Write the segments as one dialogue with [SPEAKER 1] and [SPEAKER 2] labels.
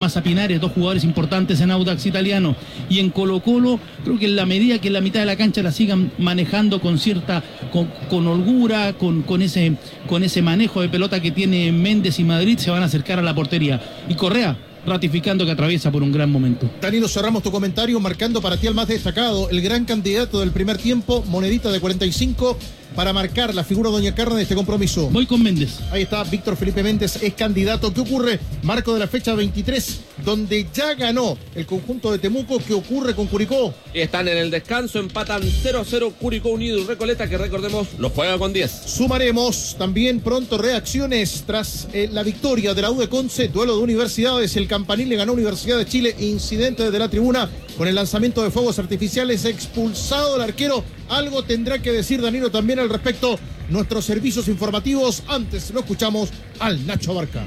[SPEAKER 1] Massa Pinares, dos jugadores importantes en Audax Italiano. Y en Colo-Colo, creo que en la medida que en la mitad de la cancha la sigan manejando con cierta, con holgura, con ese manejo de pelota que tiene Méndez y Madrid, se van a acercar a la portería. Y Correa, ratificando que atraviesa por un gran momento.
[SPEAKER 2] Danilo, cerramos tu comentario marcando para ti el más destacado, el gran candidato del primer tiempo, monedita de 45, para marcar la figura de Doña Carne de este compromiso.
[SPEAKER 1] Voy con Méndez.
[SPEAKER 2] Ahí está, Víctor Felipe Méndez es candidato. ¿Qué ocurre? Marco de la fecha 23, donde ya ganó el conjunto de Temuco. ¿Qué ocurre con Curicó?
[SPEAKER 3] Están en el descanso, empatan 0-0 Curicó Unido y Recoleta, que recordemos, lo juega con 10.
[SPEAKER 2] Sumaremos también pronto reacciones tras la victoria de la U de Conce, duelo de universidades. El Campanil le ganó a Universidad de Chile, incidente desde la tribuna con el lanzamiento de fuegos artificiales, expulsado el arquero. Algo tendrá que decir Danilo también al respecto. Nuestros servicios informativos, antes lo escuchamos al Nacho Barca.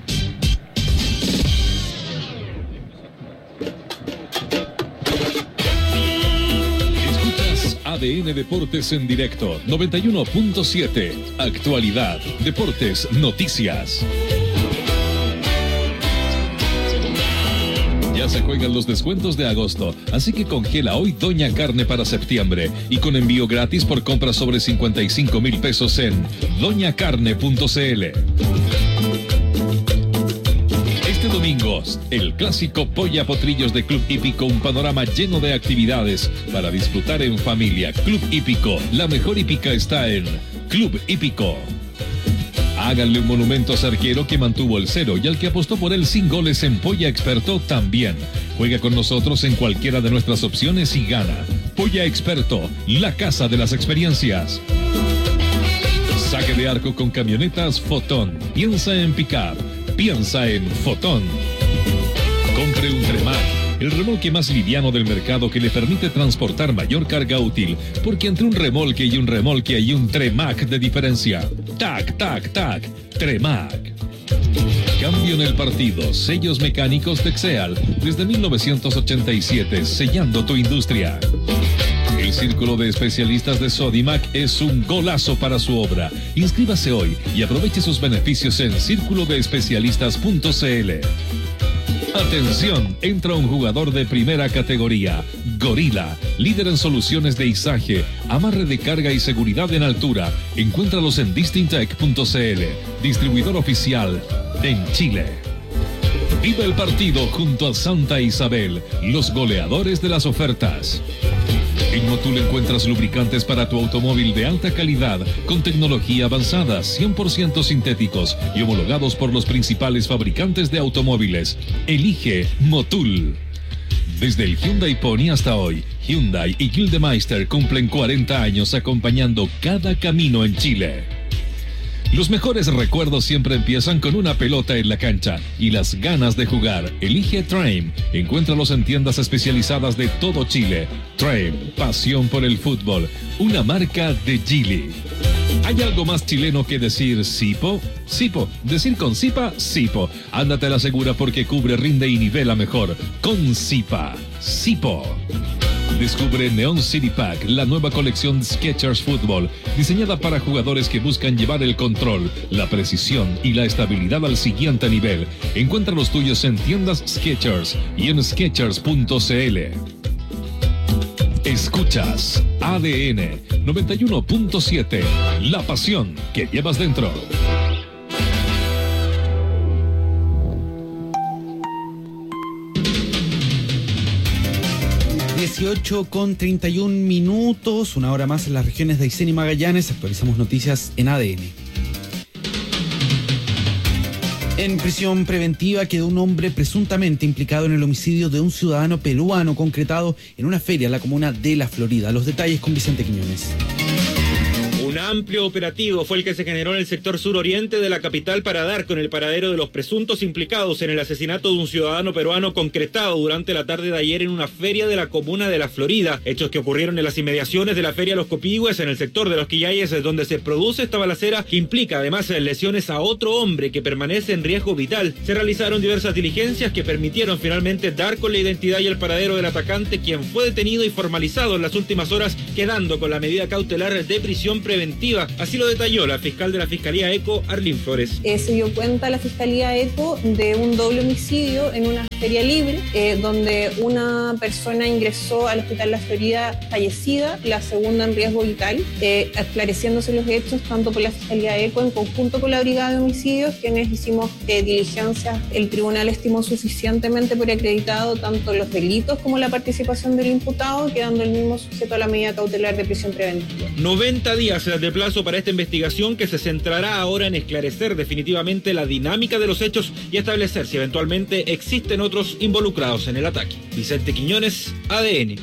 [SPEAKER 4] Escuchas ADN Deportes en directo, 91.7. Actualidad, deportes, noticias. Ya se juegan los descuentos de agosto, así que congela hoy Doña Carne para septiembre y con envío gratis por compras sobre 55,000 pesos en doñacarne.cl. Este domingo, el clásico Polla Potrillos de Club Hípico, un panorama lleno de actividades para disfrutar en familia. Club Hípico, la mejor hípica está en Club Hípico. Háganle un monumento a su arquero que mantuvo el 0 y al que apostó por él sin goles en Polla Experto también. Juega con nosotros en cualquiera de nuestras opciones y gana. Polla Experto, la casa de las experiencias. Saque de arco con camionetas Fotón. Piensa en pick-up. Piensa en Fotón. Compre un Tremac, el remolque más liviano del mercado que le permite transportar mayor carga útil, porque entre un remolque hay un Tremac de diferencia. Tac, tac, tac, Tremac. Cambio en el partido, sellos mecánicos Texeal, desde 1987, sellando tu industria. El Círculo de Especialistas de Sodimac es un golazo para su obra. Inscríbase hoy y aproveche sus beneficios en circulodeespecialistas.cl. Atención, entra un jugador de primera categoría, Gorila, líder en soluciones de izaje, amarre de carga y seguridad en altura. Encuéntralos en distintec.cl, distribuidor oficial en Chile. Vive el partido junto a Santa Isabel, los goleadores de las ofertas. En Motul encuentras lubricantes para tu automóvil de alta calidad, con tecnología avanzada, 100% sintéticos y homologados por los principales fabricantes de automóviles. Elige Motul. Desde el Hyundai Pony hasta hoy, Hyundai y Gildemeister cumplen 40 años acompañando cada camino en Chile. Los mejores recuerdos siempre empiezan con una pelota en la cancha y las ganas de jugar. Elige Trame. Encuéntralos en tiendas especializadas de todo Chile. Trame, pasión por el fútbol. Una marca de Geely. ¿Hay algo más chileno que decir Sipo? Sipo. Decir con Sipa, Sipo. Ándate a la segura porque cubre, rinde y nivela mejor. Con Sipa. Sipo. Descubre Neon City Pack, la nueva colección Skechers Fútbol, diseñada para jugadores que buscan llevar el control, la precisión y la estabilidad al siguiente nivel. Encuentra los tuyos en tiendas Skechers y en skechers.cl. Escuchas ADN 91.7, la pasión que llevas dentro.
[SPEAKER 5] 18:31, una hora más en las regiones de Aysén y Magallanes. Actualizamos noticias en ADN. En prisión preventiva quedó un hombre presuntamente implicado en el homicidio de un ciudadano peruano concretado en una feria en la comuna de La Florida. Los detalles con Vicente Quiñones.
[SPEAKER 6] Un amplio operativo fue el que se generó en el sector suroriente de la capital para dar con el paradero de los presuntos implicados en el asesinato de un ciudadano peruano concretado durante la tarde de ayer en una feria de la comuna de La Florida. Hechos que ocurrieron en las inmediaciones de la feria Los Copihue, en el sector de Los Quillayes, donde se produce esta balacera que implica además lesiones a otro hombre que permanece en riesgo vital. Se realizaron diversas diligencias que permitieron finalmente dar con la identidad y el paradero del atacante, quien fue detenido y formalizado en las últimas horas, quedando con la medida cautelar de prisión preventiva preventiva. Así lo detalló la fiscal de la Fiscalía ECO, Arlín Flores.
[SPEAKER 7] Se dio cuenta la Fiscalía ECO de un doble homicidio en una feria libre, donde una persona ingresó al Hospital La Florida fallecida, la segunda en riesgo vital, esclareciéndose los hechos tanto por la Fiscalía ECO en conjunto con la Brigada de Homicidios, quienes hicimos diligencias. El tribunal estimó suficientemente por acreditado tanto los delitos como la participación del imputado, quedando el mismo sujeto a la medida cautelar de prisión preventiva.
[SPEAKER 6] 90 días de plazo para esta investigación, que se centrará ahora en esclarecer definitivamente la dinámica de los hechos y establecer si eventualmente existen otros involucrados en el ataque. Vicente Quiñones, ADN.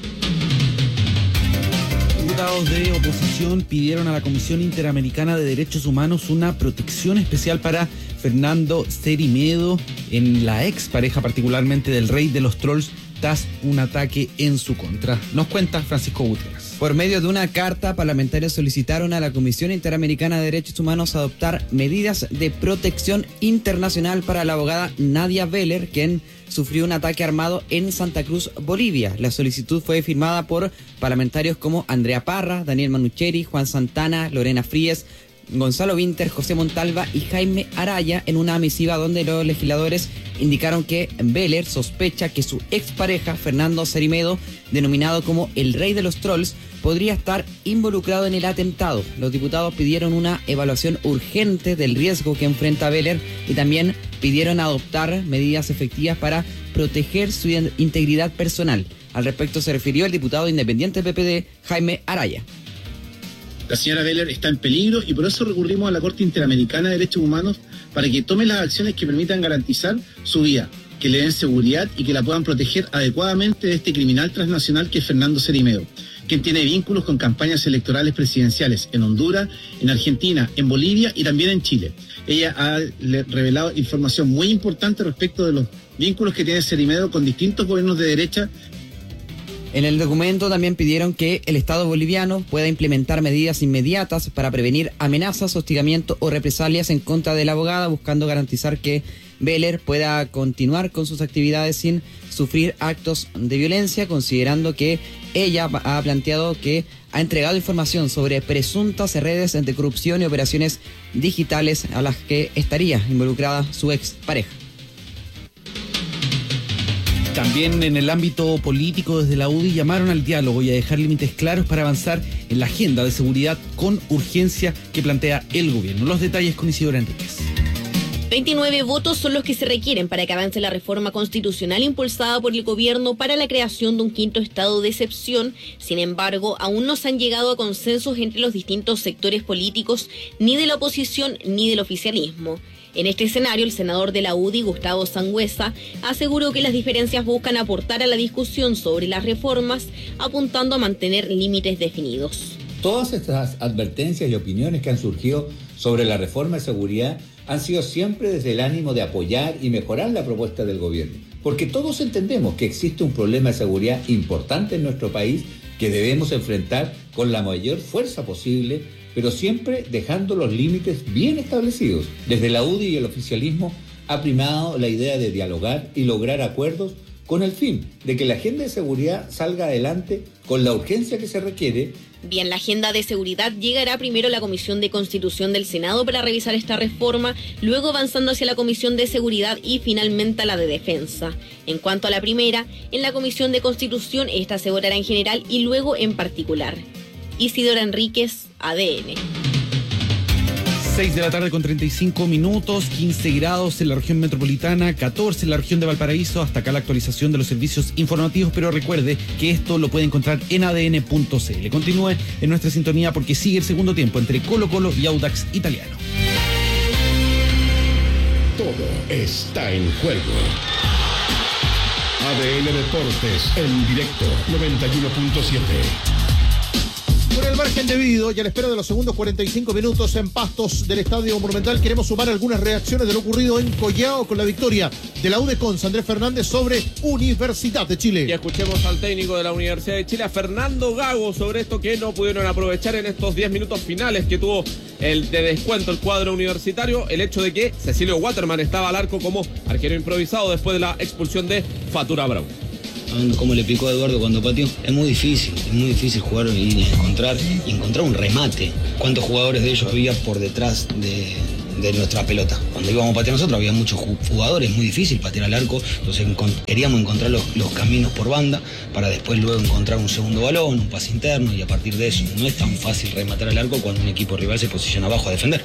[SPEAKER 5] Diputados de oposición pidieron a la Comisión Interamericana de Derechos Humanos una protección especial para Fernando Cerimedo, en la ex pareja particularmente del rey de los trolls, tras un ataque en su contra. Nos cuenta Francisco Gutiérrez.
[SPEAKER 8] Por medio de una carta, parlamentarios solicitaron a la Comisión Interamericana de Derechos Humanos adoptar medidas de protección internacional para la abogada Nadia Veller, quien sufrió un ataque armado en Santa Cruz, Bolivia. La solicitud fue firmada por parlamentarios como Andrea Parra, Daniel Manucheri, Juan Santana, Lorena Fríes, Gonzalo Winter, José Montalva y Jaime Araya, en una misiva donde los legisladores indicaron que Veller sospecha que su expareja, Fernando Cerimedo, denominado como el rey de los trolls, podría estar involucrado en el atentado. Los diputados pidieron una evaluación urgente del riesgo que enfrenta Veller y también pidieron adoptar medidas efectivas para proteger su integridad personal. Al respecto se refirió el diputado independiente PPD, Jaime Araya.
[SPEAKER 9] La señora Veller está en peligro y por eso recurrimos a la Corte Interamericana de Derechos Humanos para que tome las acciones que permitan garantizar su vida, que le den seguridad y que la puedan proteger adecuadamente de este criminal transnacional que es Fernando Cerimedo, quien tiene vínculos con campañas electorales presidenciales en Honduras, en Argentina, en Bolivia y también en Chile. Ella ha revelado información muy importante respecto de los vínculos que tiene Cerimedo con distintos gobiernos de derecha.
[SPEAKER 8] En el documento también pidieron que el Estado boliviano pueda implementar medidas inmediatas para prevenir amenazas, hostigamiento o represalias en contra de la abogada, buscando garantizar que Veller pueda continuar con sus actividades sin sufrir actos de violencia, considerando que ella ha planteado que ha entregado información sobre presuntas redes de corrupción y operaciones digitales a las que estaría involucrada su expareja.
[SPEAKER 5] También en el ámbito político, desde la UDI llamaron al diálogo y a dejar límites claros para avanzar en la agenda de seguridad con urgencia que plantea el gobierno. Los detalles con Isidora Enríquez.
[SPEAKER 10] 29 votos son los que se requieren para que avance la reforma constitucional impulsada por el gobierno para la creación de un quinto estado de excepción. Sin embargo, aún no se han llegado a consensos entre los distintos sectores políticos, ni de la oposición ni del oficialismo. En este escenario, el senador de la UDI, Gustavo Sangüesa, aseguró que las diferencias buscan aportar a la discusión sobre las reformas, apuntando a mantener límites definidos.
[SPEAKER 11] Todas estas advertencias y opiniones que han surgido sobre la reforma de seguridad han sido siempre desde el ánimo de apoyar y mejorar la propuesta del gobierno. Porque todos entendemos que existe un problema de seguridad importante en nuestro país que debemos enfrentar con la mayor fuerza posible, pero siempre dejando los límites bien establecidos. Desde la UDI y el oficialismo ha primado la idea de dialogar y lograr acuerdos con el fin de que la agenda de seguridad salga adelante con la urgencia que se requiere.
[SPEAKER 10] Bien, la agenda de seguridad llegará primero a la Comisión de Constitución del Senado para revisar esta reforma, luego avanzando hacia la Comisión de Seguridad y finalmente a la de Defensa. En cuanto a la primera, en la Comisión de Constitución esta se votará en general y luego en particular. Isidora Enríquez, ADN.
[SPEAKER 5] 6 de la tarde con 35 minutos, 15 grados en la región metropolitana, 14 en la región de Valparaíso. Hasta acá la actualización de los servicios informativos, pero recuerde que esto lo puede encontrar en adn.cl. Continúe en nuestra sintonía porque sigue el segundo tiempo entre Colo-Colo y Audax Italiano.
[SPEAKER 12] Todo está en juego. ADN Deportes en directo 91.7.
[SPEAKER 2] Con el margen debido y a la espera de los segundos 45 minutos en pastos del Estadio Monumental, queremos sumar algunas reacciones de lo ocurrido en Collao con la victoria de la UDECONS, Andrés Fernández, sobre Universidad de Chile.
[SPEAKER 3] Y escuchemos al técnico de la Universidad de Chile, a Fernando Gago, sobre esto que no pudieron aprovechar en estos 10 minutos finales que tuvo el de descuento el cuadro universitario, el hecho de que Cecilio Waterman estaba al arco como arquero improvisado después de la expulsión de Fatura Brown.
[SPEAKER 13] cómo le picó a Eduardo cuando pateó. Es muy difícil jugar y encontrar un remate. ¿Cuántos jugadores de ellos había por detrás de nuestra pelota? Cuando íbamos a patear nosotros había muchos jugadores, muy difícil patear al arco, entonces queríamos encontrar los caminos por banda para después luego encontrar un segundo balón, un pase interno, y a partir de eso no es tan fácil rematar al arco cuando un equipo rival se posiciona abajo a defender.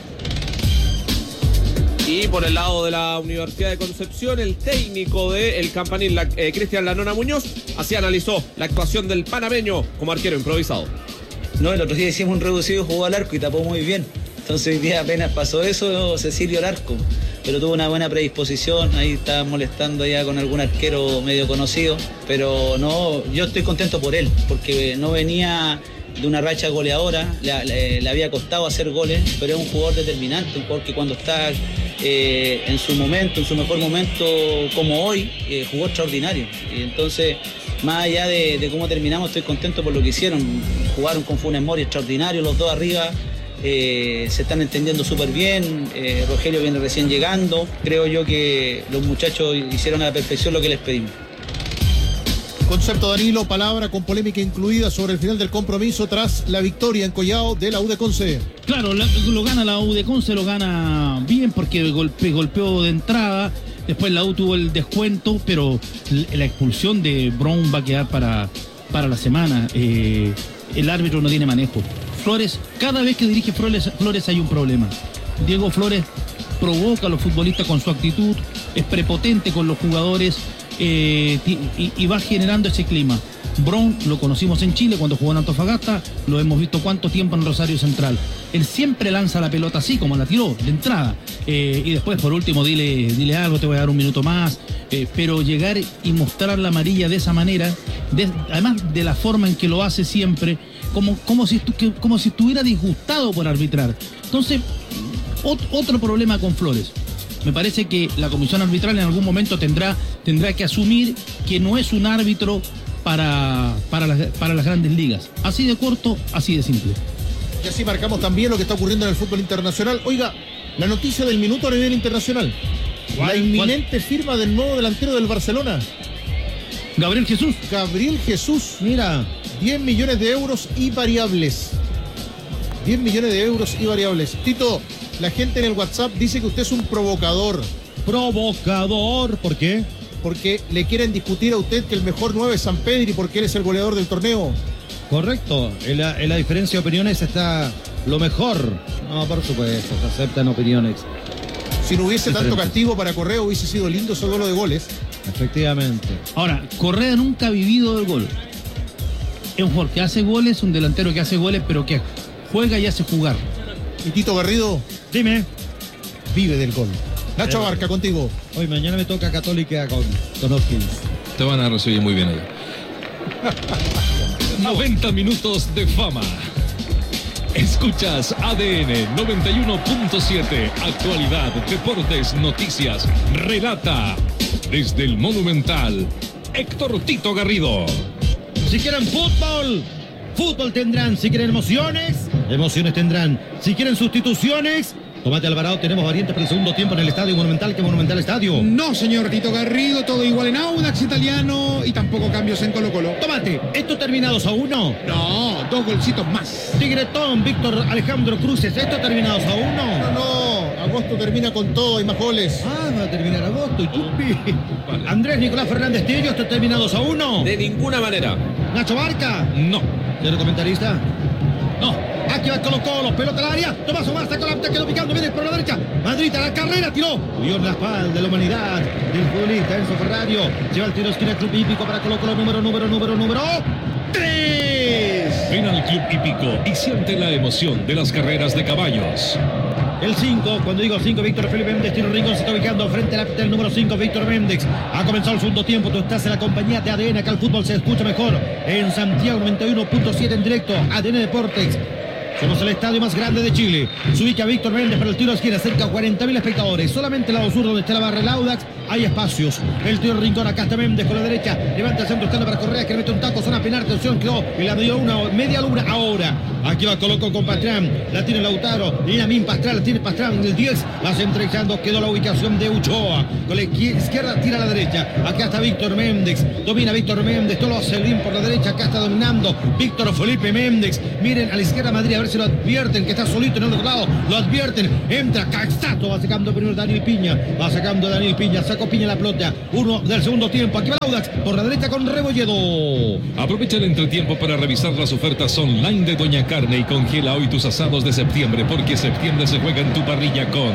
[SPEAKER 3] Y por el lado de la Universidad de Concepción, el técnico del Campanil, Cristian Lanona Muñoz, así analizó la actuación del panameño como arquero improvisado.
[SPEAKER 14] No, el otro día hicimos un reducido, jugó al arco y tapó muy bien. Entonces hoy día apenas pasó eso, Cecilio al arco. Pero tuvo una buena predisposición, ahí estaba molestando ya con algún arquero medio conocido. Pero no, yo estoy contento por él, porque no venía de una racha goleadora, le había costado hacer goles, pero es un jugador determinante, un jugador que cuando está en su mejor momento como hoy, jugó extraordinario. Y entonces, más allá de cómo terminamos, estoy contento por lo que hicieron. Jugaron con Funes Mori extraordinario, los dos arriba. Se están entendiendo súper bien. Rogelio viene recién llegando. Creo yo que los muchachos hicieron a la perfección lo que les pedimos.
[SPEAKER 2] Concepto Danilo, palabra con polémica incluida sobre el final del compromiso tras la victoria en Collao de la U de Conce.
[SPEAKER 1] Claro, lo gana la U de Conce, lo gana bien porque golpeó de entrada. Después la U tuvo el descuento, pero la expulsión de Brown va a quedar para la semana. El árbitro no tiene manejo. Flores, cada vez que dirige Flores hay un problema. Diego Flores provoca a los futbolistas con su actitud, es prepotente con los jugadores y va generando ese clima. Brown lo conocimos en Chile cuando jugó en Antofagasta, lo hemos visto cuánto tiempo en Rosario Central. Él siempre lanza la pelota así como la tiró de entrada, y después por último dile algo, te voy a dar un minuto más, pero llegar y mostrar la amarilla de esa manera, además de la forma en que lo hace siempre, como si estuviera disgustado por arbitrar. Entonces, otro problema con Flores. Me parece que la comisión arbitral en algún momento tendrá que asumir que no es un árbitro para las grandes ligas. Así de corto, así de simple.
[SPEAKER 2] Y así marcamos también lo que está ocurriendo en el fútbol internacional. Oiga, la noticia del minuto a nivel internacional. La inminente firma del nuevo delantero del Barcelona.
[SPEAKER 1] Gabriel
[SPEAKER 2] Jesús. Mira, 10 millones de euros y variables. 10 millones de euros y variables. Tito, la gente en el WhatsApp dice que usted es un provocador.
[SPEAKER 15] ¿Provocador? ¿Por qué?
[SPEAKER 2] Porque le quieren discutir a usted que el mejor 9 es San Pedri porque él es el goleador del torneo.
[SPEAKER 15] Correcto. En la diferencia de opiniones está lo mejor. No, por supuesto, se aceptan opiniones.
[SPEAKER 2] Si no hubiese tanto castigo para Correa, hubiese sido lindo ese duelo de goles.
[SPEAKER 15] Efectivamente.
[SPEAKER 1] Ahora, Correa nunca ha vivido del gol. Es un jugador que hace goles, un delantero que hace goles, pero que juega y hace jugar.
[SPEAKER 2] Y Tito Garrido,
[SPEAKER 15] dime,
[SPEAKER 2] vive del gol. Nacho Abarca, contigo.
[SPEAKER 15] Hoy mañana me toca Católica con Hopkins.
[SPEAKER 4] Te van a recibir muy bien allá. 90 minutos de fama. Escuchas ADN 91.7. Actualidad, deportes, noticias. Relata desde el Monumental Héctor Tito Garrido.
[SPEAKER 15] Si quieren fútbol tendrán. Si quieren emociones tendrán. Si quieren sustituciones, Tomate Alvarado, tenemos variantes para el segundo tiempo en el Estadio Monumental. ¿Qué Monumental Estadio?
[SPEAKER 16] No, señor Tito Garrido, todo igual en Audax Italiano y tampoco cambios en Colo-Colo.
[SPEAKER 15] Tomate, ¿esto terminados a 1?
[SPEAKER 16] No, 2 golcitos más.
[SPEAKER 15] Tigretón, Víctor Alejandro Cruces, ¿esto terminados a 1?
[SPEAKER 2] No, agosto termina con todo, hay más goles.
[SPEAKER 15] Va a terminar agosto y chupi. Andrés Nicolás Fernández Tello, ¿esto terminados a 1?
[SPEAKER 3] De ninguna manera.
[SPEAKER 15] Nacho Barca.
[SPEAKER 4] No.
[SPEAKER 15] ¿Señor comentarista?
[SPEAKER 1] No.
[SPEAKER 15] Aquí va Colo-Colo, pelota al área. Tomás Omar sacó la pelota, quedó picando, viene por la derecha. Madrid a la carrera, tiró. Dio en la espalda de la humanidad del futbolista Enzo Ferrario. Lleva el tiro esquina Club Hípico para Colo-Colo, número 3.
[SPEAKER 4] Ven al Club Hípico y siente la emoción de las carreras de caballos.
[SPEAKER 15] El 5, cuando digo 5, Víctor Felipe Méndez, tiro Rincón, se está ubicando frente al del número 5, Víctor Méndez. Ha comenzado el segundo tiempo, tú estás en la compañía de ADN, acá el fútbol se escucha mejor. En Santiago 91.7 en directo, ADN Deportes. Somos el estadio más grande de Chile. Se ubica Víctor Méndez para el tiro de esquina, cerca a 40.000 espectadores. Solamente el lado sur donde está la barra del Audax hay espacios. El tiro de rincón, acá está Méndez con la derecha. Levanta el centro, buscando para Correa, que le mete un taco, zona penal, atención, quedó y la dio una media luna ahora. Aquí va Colo con Pastrán, la tiene Lautaro, y la min Pastrán, la tiene Pastrán, el 10, las entregando, quedó la ubicación de Uchoa. Con la izquierda tira a la derecha. Acá está Víctor Méndez, domina Víctor Méndez, todo lo hace bien por la derecha, acá está dominando Víctor Felipe Méndez. Miren a la izquierda Madrid, a ver si lo advierten, que está solito en el otro lado, lo advierten, entra Caxato, va sacando primero Daniel Piña, va sacando Daniel Piña, sacó Piña la pelota, uno del segundo tiempo, aquí va Audax, por la derecha con Rebolledo.
[SPEAKER 4] Aprovecha el entretiempo para revisar las ofertas online de Doña Carne y congela hoy tus asados de septiembre, porque septiembre se juega en tu parrilla con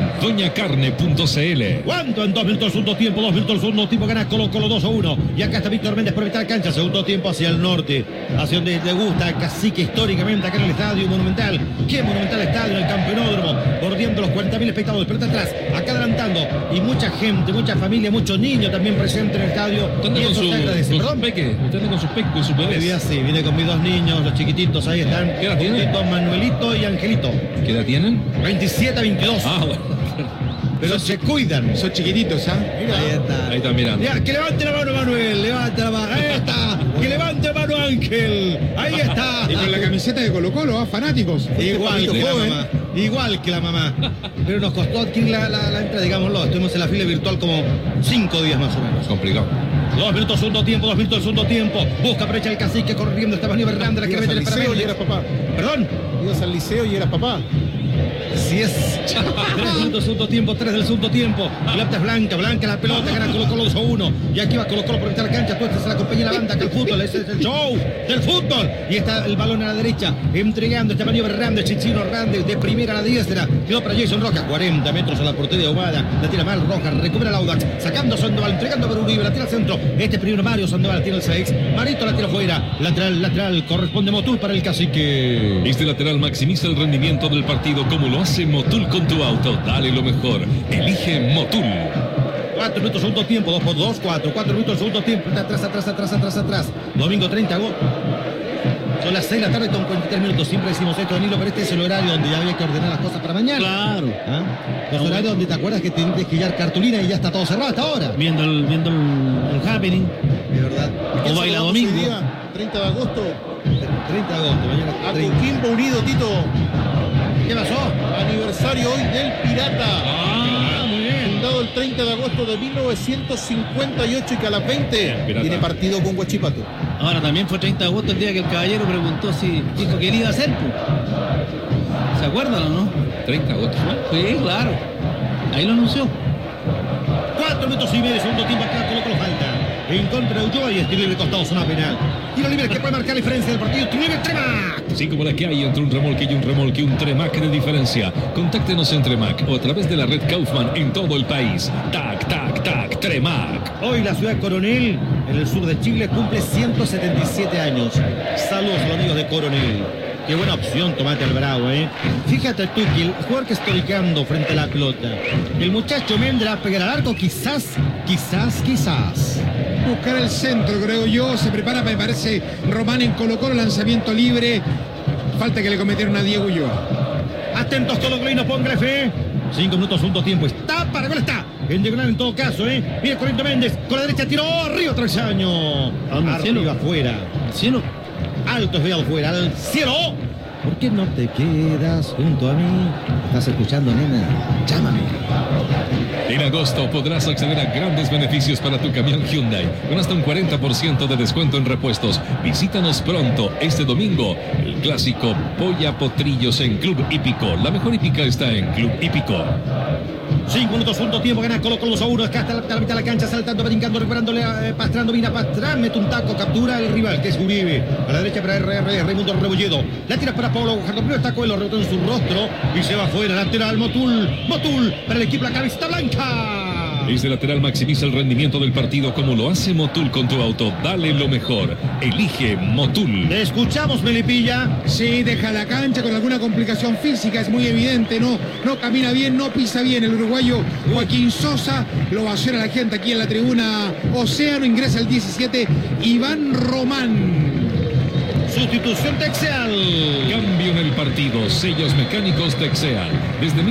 [SPEAKER 4] doñacarne.cl.
[SPEAKER 15] ¿Cuánto en 2 minutos segundo tiempo? 2 minutos segundo tiempo, gana Colo 2-1. Y acá está Víctor Méndez por mitad cancha, segundo tiempo hacia el norte, hacia donde le gusta Cacique históricamente, acá en el estadio Monumental. Qué monumental estadio en el campeonódromo, bordeando los 40.000 espectadores, pelota atrás, acá adelantando, y mucha gente, mucha familia, muchos niños también presentes en el estadio.
[SPEAKER 4] ¿Usted
[SPEAKER 15] Y eso se agradece. ¿Perdón?
[SPEAKER 4] Peque? ¿Usted anda con sus peques, con sus bebés?
[SPEAKER 15] Sí, viene con mis 2 niños, los chiquititos, ahí están.
[SPEAKER 4] ¿Qué edad tienen?
[SPEAKER 15] Manuelito y Angelito.
[SPEAKER 4] ¿Qué edad tienen?
[SPEAKER 15] 27 a 22.
[SPEAKER 4] Ah, bueno.
[SPEAKER 15] Pero se cuidan.
[SPEAKER 16] Son chiquititos, ¿ah?
[SPEAKER 15] Mira. Ahí está.
[SPEAKER 4] Ahí están mirando.
[SPEAKER 15] Mira, que levante la mano Manuel, levante la mano. Ahí está. Que levante la mano Ángel. Ahí está.
[SPEAKER 16] Y con la camiseta de Colo Colo, ¿ah? Fanáticos.
[SPEAKER 15] Igual que la
[SPEAKER 16] joven.
[SPEAKER 15] mamá. Igual que la mamá. Pero nos costó adquirir la entrada, digámoslo. Estuvimos en la fila virtual como 5 días más o menos.
[SPEAKER 4] Complicado.
[SPEAKER 15] 2 minutos segundo tiempo, 2 minutos segundo tiempo. Busca brecha el Cacique corriendo. Está Manuel Hernández, la que mete el
[SPEAKER 2] liceo y eras papá.
[SPEAKER 15] ¿Perdón?
[SPEAKER 2] Ibas al liceo y eras papá.
[SPEAKER 15] Así es. 3 minutos segundo tiempo, 3 del segundo tiempo. La pelota es blanca, blanca la pelota, gana Colo 2-1. Y aquí va Colo por mitad de la cancha. Tú estás a la compañía de la banda, que el fútbol ese es el show del fútbol. Y está el balón a la derecha, entregando este maniobra Hernández, Chichino Hernández, de primera a la diestra. Quedó para Jason Rojas, 40 metros a la portería Ahumada. La tira mal Rojas, recupera el Audax, sacando Sandoval, entregando para Uribe, la tira al centro. Este primero Mario Sandoval tira el 6. Marito la tira fuera. Lateral, corresponde Motul para el Cacique.
[SPEAKER 4] Este lateral maximiza el rendimiento del partido como lo hace Motul con tu auto. Dale lo mejor. Elige Motul.
[SPEAKER 15] 4 minutos segundo tiempo, 2 por 2, 4 minutos segundo tiempo, atrás. Domingo 30 agosto. Son las 6 de la tarde con 43 minutos. Siempre decimos esto, Danilo, pero este es el horario donde ya había que ordenar las cosas para mañana.
[SPEAKER 1] Claro.
[SPEAKER 15] ¿Ah? Los horarios donde te acuerdas que tienes que llevar cartulina y ya está todo cerrado hasta ahora.
[SPEAKER 1] Viendo el happening.
[SPEAKER 15] De verdad.
[SPEAKER 1] O baila domingo.
[SPEAKER 2] 30 de agosto.
[SPEAKER 15] 30 de agosto, mañana.
[SPEAKER 2] A Coquimbo Unido, Tito.
[SPEAKER 15] ¿Qué pasó?
[SPEAKER 2] Aniversario hoy del Pirata.
[SPEAKER 1] Ah, muy bien.
[SPEAKER 2] Fundado el 30 de agosto de 1958 y que a las 20 tiene partido con Huachipato.
[SPEAKER 1] Ahora también fue 30 de agosto el día que el caballero preguntó si dijo que él iba a hacer. Pues. ¿Se acuerdan o no?
[SPEAKER 4] 30 de agosto.
[SPEAKER 1] Sí, claro. Ahí lo anunció.
[SPEAKER 15] 4 minutos y medio, segundo tiempo acá, Colo falta. En contra de Ulloa y este libre costado, zona penal. Tiro libre que puede marcar la diferencia del partido. Tiro libre, Tremac.
[SPEAKER 4] Así como la que hay entre un remolque, un Tremac de diferencia. Contáctenos en Tremac o a través de la red Kaufman en todo el país. Tac, Tremac.
[SPEAKER 15] Hoy la ciudad de Coronel, en el sur de Chile, cumple 177 años. Saludos a los amigos de Coronel. Qué buena opción, Tomate Alvarado, ¿eh? Fíjate tú que el jugador que está ubicando frente a la pelota, el muchacho Méndez va a pegar al arco, quizás.
[SPEAKER 16] Buscar el centro, creo yo. Se prepara, me parece, Román en Colo Colo, lanzamiento libre. Falta que le cometieron a Diego Ulloa.
[SPEAKER 15] Atentos colocolinos, póngale fe. 5 minutos, segundo tiempo. Está para gol, está. En diagonal en todo caso, ¿eh? Viene corriendo Méndez. Con la derecha tiró. Arriba, travesaño. Arriba, afuera.
[SPEAKER 1] Cielo.
[SPEAKER 15] Alto es afuera. Al cielo. ¿Por qué no te quedas junto a mí? ¿Estás escuchando, nena? Llámame.
[SPEAKER 4] En agosto podrás acceder a grandes beneficios para tu camión Hyundai, con hasta un 40% de descuento en repuestos. Visítanos pronto, este domingo, el clásico Polla Potrillos en Club Hípico. La mejor hípica está en Club Hípico.
[SPEAKER 15] 5 minutos, segundo tiempo, gana Colo 2-1, acá está la mitad de la cancha, saltando, brincando, recuperándole a Pastrán, domina Pastrán, mete un taco, captura el rival, que es Uribe, a la derecha para Raimundo Rebolledo, la tira para Pablo Guajardo, primero está Coelho, rebotó en su rostro, y se va afuera, lateral, Motul, para el equipo, la camiseta blanca.
[SPEAKER 4] Este lateral maximiza el rendimiento del partido como lo hace Motul con tu auto. Dale lo mejor. Elige Motul.
[SPEAKER 15] ¿Le escuchamos, Melipilla?
[SPEAKER 16] Sí, deja la cancha con alguna complicación física, es muy evidente, no camina bien, no pisa bien. El uruguayo Joaquín Sosa lo va a hacer a la gente aquí en la tribuna Océano. Ingresa el 17, Iván Román.
[SPEAKER 15] Sustitución Texeal.
[SPEAKER 4] Cambio en el partido. Sellos mecánicos Texeal. Desde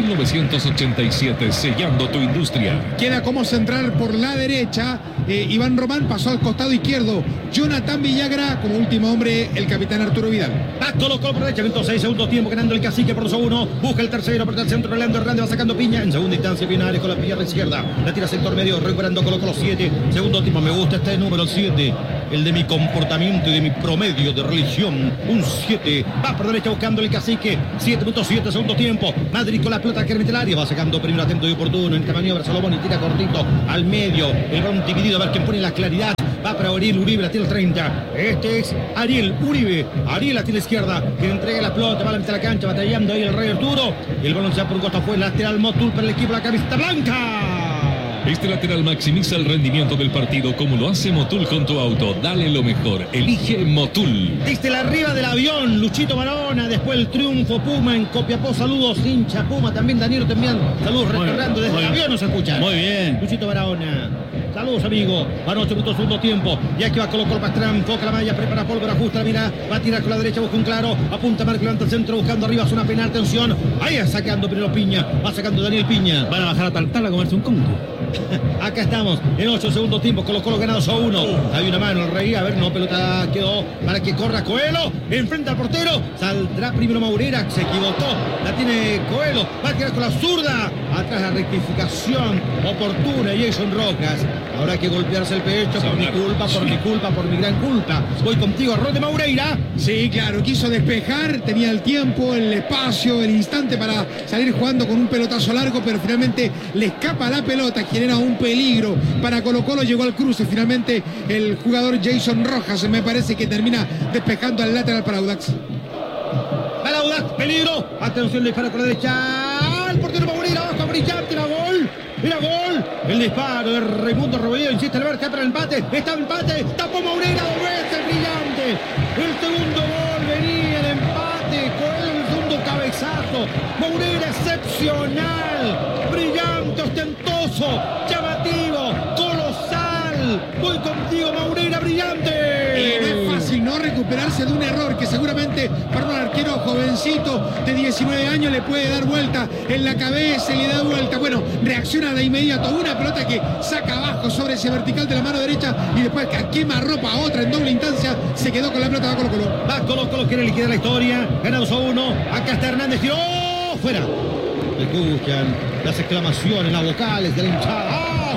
[SPEAKER 4] 1987, sellando tu industria.
[SPEAKER 16] Queda como central por la derecha. Iván Román pasó al costado izquierdo. Jonathan Villagra, como último hombre, el capitán Arturo Vidal.
[SPEAKER 15] Va colocó por derecha, 6 segundos tiempo, ganando el Cacique por 2-1. Busca el tercero, por el centro, Orlando Hernández va sacando Piña. En segunda instancia, Pinares con la pierna izquierda. La tira sector medio, recuperando, colocó los 7. Segundo tiempo, me gusta este número 7. El de mi comportamiento y de mi promedio de religión. Un 7. Va por derecha buscando el Cacique. 7.7, segundo tiempo. Madrid con la pelota que remite el área. Va sacando primero atento y oportuno. En esta maniobra, Salomón y tira cortito al medio. El balón dividido, a ver quién pone la claridad. Va para Ariel Uribe, la tiene el 30. Este es Ariel Uribe. Ariel la tiene izquierda, que entrega la pelota, va a la mitad de la cancha, batallando ahí el Rey Arturo. El balón se va por un costado, fue lateral Motul para el equipo de la camiseta blanca.
[SPEAKER 4] Este lateral maximiza el rendimiento del partido como lo hace Motul con tu auto. Dale lo mejor, elige Motul.
[SPEAKER 15] Diste la arriba del avión, Luchito Barahona. Después el triunfo Puma en Copiapó. Saludos, hincha Puma. También Danilo, también saludos, recordando desde el avión nos escuchan.
[SPEAKER 1] Muy bien.
[SPEAKER 15] Luchito Barahona. Saludos, amigo. Van 8 minutos, segundo tiempo. Y aquí va Colo-Colo Pastrán. Foca la malla, prepara pólvora, ajusta la mira. Va a tirar con la derecha, busca un claro. Apunta, marca, levanta el centro, buscando arriba. Zona penal, atención. Ahí sacando primero Piña. Va sacando Daniel Piña.
[SPEAKER 1] Van a bajar a Taltal a comerse un congo.
[SPEAKER 15] Acá estamos, en 8 segundos tiempo. Colo-Colo ganados a 1. Hay una mano, el Rey. A ver, no, pelota quedó para que corra Coelho. Enfrenta al portero. Saldrá primero Maurera. Se equivocó. La tiene Coelho. Va a tirar con la zurda. Atrás la rectificación oportuna. Jason Rojas. Habrá que golpearse el pecho por mi culpa, por mi culpa, por mi gran culpa. Voy contigo, Rod de Maureira.
[SPEAKER 16] Sí, claro, quiso despejar, tenía el tiempo, el espacio, el instante para salir jugando con un pelotazo largo, pero finalmente le escapa la pelota, quien era un peligro para Colo-Colo. Llegó al cruce, finalmente el jugador Jason Rojas me parece que termina despejando al lateral para Audax.
[SPEAKER 15] Para Audax, peligro. Atención, dispara con la derecha. El portero Maureira, abajo, brillante, la gol. Mira, gol. El disparo de Raimundo Rebolledo. Insiste el Berca para el empate. Está el empate. Tapó Maureira 2 veces. Brillante. El segundo gol. Venía el empate. Con el segundo cabezazo. Maureira excepcional. Brillante, ostentoso. Llamativo. Colosal. Voy contigo, Maureira. Brillante.
[SPEAKER 16] Y no es fácil no recuperarse de un error que seguramente para un arquero jovencito de 19 años le puede dar vuelta en la cabeza y le da vuelta. Bueno, reacciona de inmediato. Una pelota que saca abajo sobre ese vertical de la mano derecha y después quema ropa a otra en doble instancia. Se quedó con la pelota de Colo-Colo.
[SPEAKER 15] Va Colo-Colo, quiere liquidar la historia. Ganados a 1. Acá está Hernández. Tiró fuera. Escuchan las exclamaciones, las vocales de la hinchada. ¡Ah!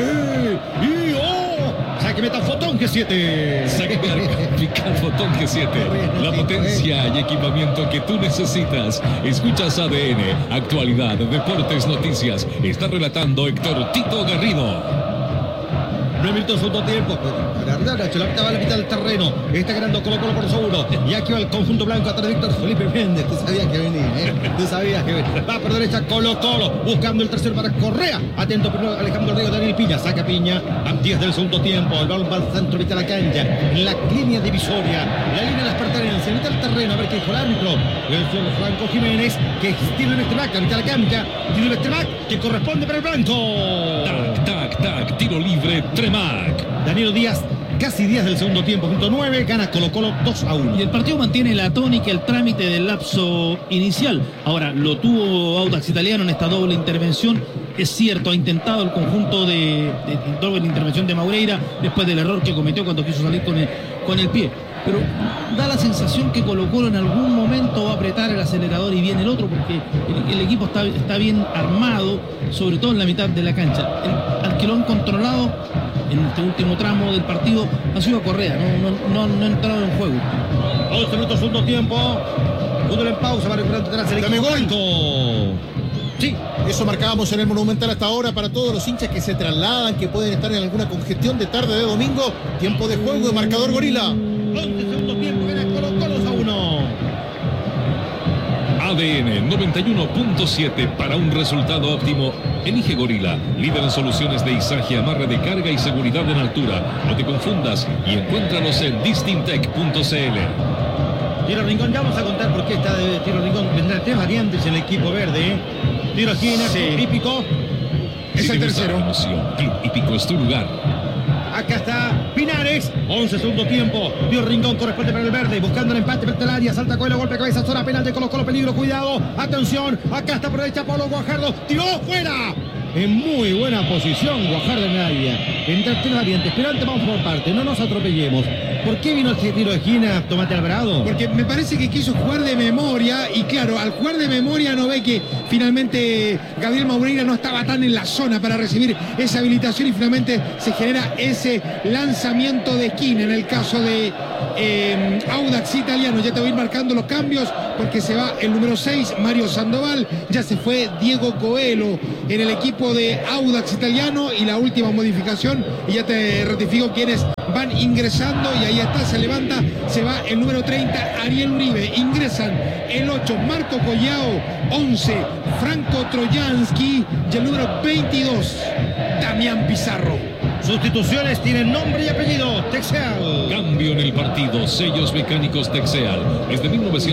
[SPEAKER 15] ¡Y oh! Saque meta Fotón G7.
[SPEAKER 4] Saque Fotón G7. La potencia y equipamiento que tú necesitas. Escuchas ADN, actualidad, deportes, noticias. Está relatando Héctor Tito Garrido.
[SPEAKER 15] 9 minutos, segundo tiempo. La pelota va a la mitad del terreno. Está ganando Colo-Colo por 2-1. Y aquí va el conjunto blanco atrás de Víctor Felipe Méndez. Tú sabías que venía, Tú sabías que venía. Va por derecha Colo-Colo. Buscando el tercero para Correa. Atento primero Alejandro Río, Daniel Piña. Saca Piña. A 10 del segundo tiempo. El balón va al centro, mitad de la cancha. En la línea divisoria. La línea de las pertenencias. En mitad del terreno. A ver qué dijo el árbitro. El señor Franco Jiménez. Que tiene el Estebac. A mitad de la cancha. Tiene el Estebac. Que corresponde para el blanco.
[SPEAKER 4] Tac, tac, tac. Tiro libre. Tremac.
[SPEAKER 15] Danilo Díaz, casi 10 del segundo tiempo, punto 9, gana Colo-Colo 2-1.
[SPEAKER 1] Y el partido mantiene la tónica, el trámite del lapso inicial. Ahora, lo tuvo Audax Italiano en esta doble intervención. Es cierto, ha intentado el conjunto de doble intervención de Maureira después del error que cometió cuando quiso salir con el pie. Pero da la sensación que Colo-Colo en algún momento va a apretar el acelerador y viene el otro, porque el equipo está bien armado, sobre todo en la mitad de la cancha. Al que lo han controlado en este último tramo del partido ha sido Correa, no ha entrado en juego.
[SPEAKER 15] 11 minutos, segundo tiempo. Fútbol en pausa, va recuperando atrás el equipo blanco.
[SPEAKER 2] Sí, eso marcábamos en el Monumental hasta ahora para todos los hinchas que se trasladan, que pueden estar en alguna congestión de tarde de domingo. Tiempo de juego de marcador Gorila.
[SPEAKER 15] 11 segundos tiempo, gana Colo-Colo 2-1.
[SPEAKER 4] ADN 91.7 para un resultado óptimo. Elige Gorila, líder en soluciones de izaje, amarre de carga y seguridad en altura. No te confundas y encuéntralos en distintec.cl.
[SPEAKER 15] Tiro Rincón, ya vamos a contar por qué está de Tiro Rincón. Vendrán 3 variantes en el equipo verde. Tiro esquina, Club Hípico.
[SPEAKER 16] Es el tercero.
[SPEAKER 4] Club Hípico es tu lugar.
[SPEAKER 15] Acá está Pinares. Pinares. 11 segundo tiempo. Dio Rincón, corresponde para el verde. Buscando el empate frente al área. Salta Coelho, golpe de cabeza. Zona penal de Colo-Colo. Peligro, cuidado. Atención. Acá está por derecha Pablo Guajardo. Tiró fuera. En muy buena posición Guajardo en el área. Entre el variante. Esperante, vamos por parte. No nos atropellemos. ¿Por qué vino este tiro de esquina, Tomate Alvarado?
[SPEAKER 16] Porque me parece que quiso jugar de memoria y claro, al jugar de memoria no ve que finalmente Gabriel Maureira no estaba tan en la zona para recibir esa habilitación y finalmente se genera ese lanzamiento de esquina. En el caso de Audax Italiano, ya te voy a ir marcando los cambios porque se va el número 6, Mario Sandoval, ya se fue Diego Coelho en el equipo de Audax Italiano y la última modificación, y ya te ratifico quiénes van ingresando y ahí está, se levanta, se va el número 30, Ariel Uribe, ingresan el 8, Marco Collao, 11, Franco Trojansky y el número 22, Damián Pizarro.
[SPEAKER 15] Sustituciones tienen nombre y apellido. Texeal.
[SPEAKER 4] Cambio en el partido. Sellos mecánicos Texeal. Desde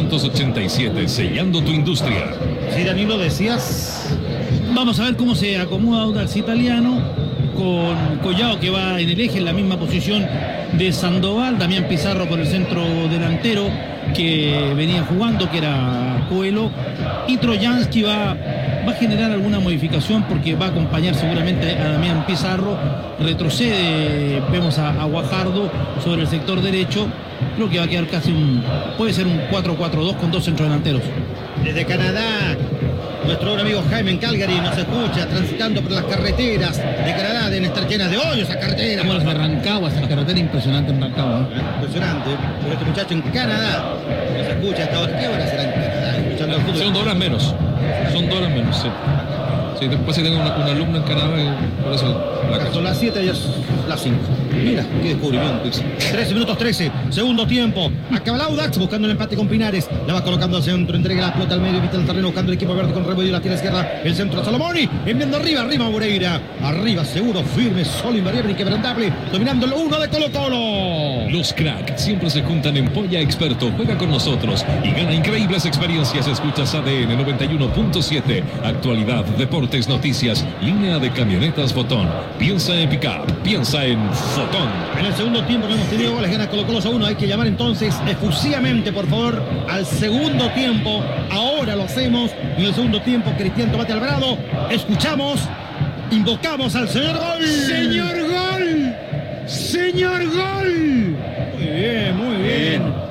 [SPEAKER 4] 1987, sellando tu industria.
[SPEAKER 15] Sí, Danilo, decías.
[SPEAKER 1] Vamos a ver cómo se acomoda Audax Italiano con Collao, que va en el eje, en la misma posición de Sandoval. Damián Pizarro por el centro delantero que venía jugando, que era Coelho. Y Trojansky va a generar alguna modificación porque va a acompañar seguramente a Damián Pizarro. Retrocede, vemos a Guajardo sobre el sector derecho. Creo que va a quedar puede ser un 4-4-2 con dos centrodelanteros.
[SPEAKER 15] Desde Canadá, nuestro buen amigo Jaime en Calgary nos escucha transitando por las carreteras de Canadá, deben estar llenas de hoyos esa carretera.
[SPEAKER 1] Como las de Rancagua, esa carretera impresionante en Rancagua.
[SPEAKER 15] Impresionante, pero este muchacho en Canadá nos escucha hasta ahora. ¿Qué horas será en Canadá? Escuchando el fútbol.
[SPEAKER 4] Son 2 horas menos. Son 2 horas menos, sí. Sí, después si tengo un alumno en Canadá, por eso la
[SPEAKER 15] son las 7 y es las 5. Mira, qué descubrimiento. 13 minutos 13, segundo tiempo. Acaba el Audax buscando el empate con Pinares. La va colocando al centro, entrega la pelota al medio, evita el terreno buscando el equipo verde con Rebollo, la tira izquierda, el centro a Salomoni, enviando arriba Moreira. Arriba, seguro, firme, solo, invariable, inquebrantable, dominando el 1 de Colo-Colo.
[SPEAKER 4] Los cracks siempre se juntan en Polla Experto. Juega con nosotros y gana increíbles experiencias. Escuchas ADN 91.7. Actualidad, deportes, noticias, línea de camionetas Fotón. Piensa en pick-up, piensa en Fotón.
[SPEAKER 15] En el segundo tiempo no hemos tenido goles, gana Colo-Colo a 1. Hay que llamar entonces efusivamente, por favor, al segundo tiempo. Ahora lo hacemos. En el segundo tiempo, Cristian Tomate Alvarado. Escuchamos, invocamos al señor Gol.
[SPEAKER 16] ¡Señor Gol! ¡Señor Gol!
[SPEAKER 15] Muy bien, muy bien.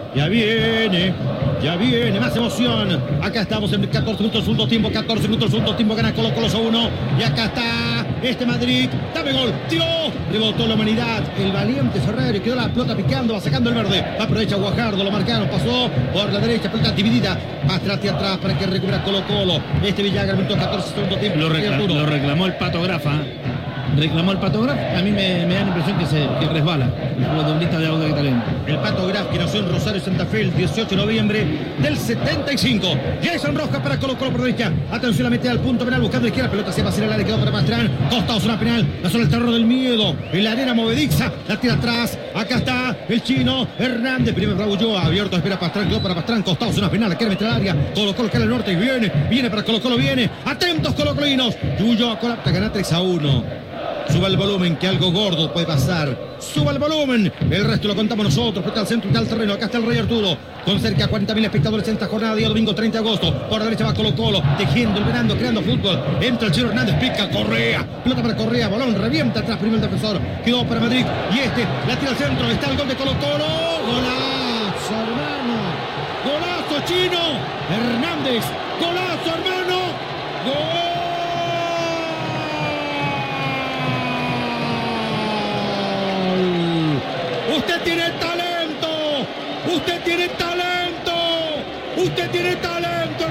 [SPEAKER 15] Ya viene más emoción. Acá estamos en 14 minutos segundo tiempo, 14 minutos segundo tiempo, gana Colo-Colo a 1. Y acá está Madrid, dame gol, tiró, rebotó la humanidad, el valiente Ferrer, quedó la pelota picando, va sacando el verde, aprovecha Guajardo, lo marcaron, pasó por la derecha, pelota dividida, atrás para que recupera Colo-Colo. Villagra, minuto 14 segundo tiempo.
[SPEAKER 1] Lo reclamó el Pato Grafa. Reclamó el Pato Graf, a mí me da la impresión que resbala el futbolista de Audax Italiano.
[SPEAKER 15] El Pato Graf, que nació en Rosario, Santa Fe, el 18 de noviembre del 75. Jason Rojas para Colo-Colo por derecha. Atención, la mete al punto penal, buscando izquierda. Pelota se va a hacer al área, quedó para Pastrán. Costado, zona penal, la zona del terror del miedo. En la arena movediza, la tira atrás. Acá está el chino Hernández. Primero Raúl Ulloa, abierto, espera Pastrán, quedó para Pastrán. Costado, zona penal, la quiere meter al área. Colo-Colo cae al norte y viene para Colo-Colo, viene. Atentos, colocolinos. Ulloa colapsa, gana 3-1. Suba el volumen, que algo gordo puede pasar. Suba el volumen. El resto lo contamos nosotros. Está al centro, está al terreno. Acá está el Rey Arturo. Con cerca de 40.000 espectadores en esta jornada, día domingo 30 de agosto. Por la derecha va Colo-Colo. Tejiendo, liberando, creando fútbol. Entra el Chino Hernández. Pica Correa. Pelota para Correa. Balón revienta atrás. Primero el defensor. Quedó para Madrid. Y la tira al centro. Está el gol de Colo-Colo. Golazo, hermano. Golazo, Chino Hernández. Golazo, hermano. Gol. Usted tiene talento, usted tiene talento, usted tiene talento,